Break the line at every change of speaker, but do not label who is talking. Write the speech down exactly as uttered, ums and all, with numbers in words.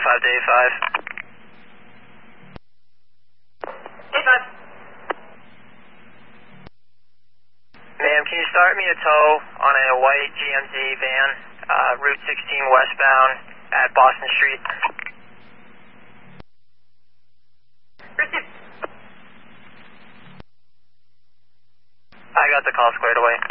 five to A five.
A five.
Ma'am, can you start me a tow on a white G M Z van, uh, Route sixteen westbound at Boston Street?
Received.
I got the call squared away.